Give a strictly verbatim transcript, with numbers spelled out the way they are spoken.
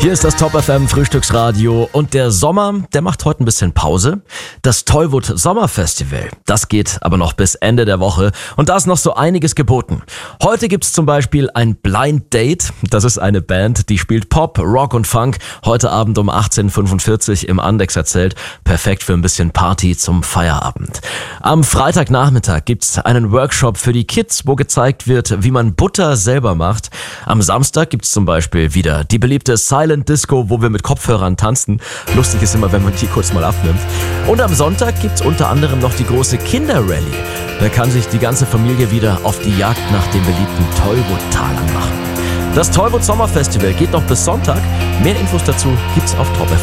Hier ist das Top F M Frühstücksradio und der Sommer, der macht heute ein bisschen Pause. Das Tollwood Sommerfestival, das geht aber noch bis Ende der Woche und da ist noch so einiges geboten. Heute gibt's zum Beispiel ein Blind Date. Das ist eine Band, die spielt Pop, Rock und Funk. Heute Abend um achtzehn Uhr fünfundvierzig im Andexer Zelt. Perfekt für ein bisschen Party zum Feierabend. Am Freitagnachmittag gibt's einen Workshop für die Kids, wo gezeigt wird, wie man Butter selber macht. Am Samstag gibt's zum Beispiel wieder die beliebte Silent Disco, wo wir mit Kopfhörern tanzen. Lustig ist immer, wenn man die kurz mal abnimmt. Und am Sonntag gibt's unter anderem noch die große Kinderrallye. Da kann sich die ganze Familie wieder auf die Jagd nach den beliebten Tollwood-Talern machen. Das Tollwood Sommerfestival geht noch bis Sonntag. Mehr Infos dazu gibt's auf Top F M.